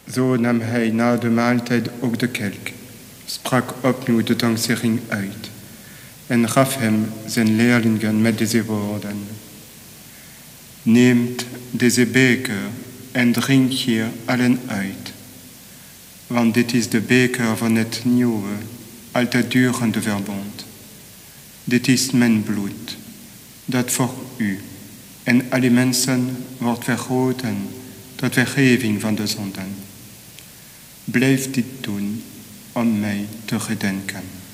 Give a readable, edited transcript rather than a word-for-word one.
Zo nam hij na de maaltijd ook de kelk, sprak opnieuw de dankzegging uit en gaf hem zijn leerlingen met deze woorden. Neemt deze beker en drink hier allen uit, want dit is de beker van het nieuwe, altijd durende verbond. Dit is mijn bloed, dat voor u en alle mensen wordt vergoten tot vergeving van de zonden. Blijf dit doen om mij te gedenken.